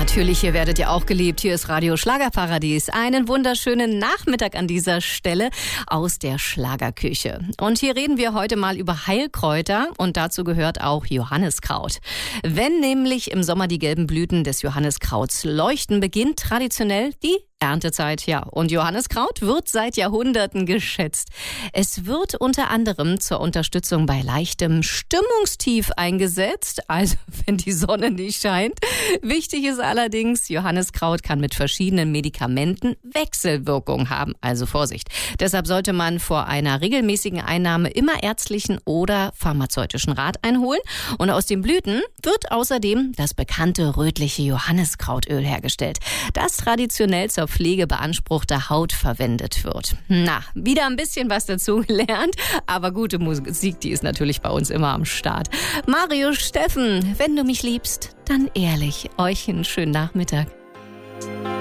Natürlich, hier werdet ihr auch geliebt. Hier ist Radio Schlagerparadies. Einen wunderschönen Nachmittag an dieser Stelle aus der Schlagerküche. Und hier reden wir heute mal über Heilkräuter und dazu gehört auch Johanniskraut. Wenn nämlich im Sommer die gelben Blüten des Johanniskrauts leuchten, beginnt traditionell die Erntezeit, ja. Und Johanniskraut wird seit Jahrhunderten geschätzt. Es wird unter anderem zur Unterstützung bei leichtem Stimmungstief eingesetzt, also wenn die Sonne nicht scheint. Wichtig ist allerdings, Johanniskraut kann mit verschiedenen Medikamenten Wechselwirkung haben, also Vorsicht. Deshalb sollte man vor einer regelmäßigen Einnahme immer ärztlichen oder pharmazeutischen Rat einholen. Und aus den Blüten wird außerdem das bekannte rötliche Johanniskrautöl hergestellt, das traditionell zur Pflege beanspruchter Haut verwendet wird. Na, wieder ein bisschen was dazu gelernt, aber gute Musik, die ist natürlich bei uns immer am Start. Mario Steffen, wenn du mich liebst, dann ehrlich. Euch einen schönen Nachmittag.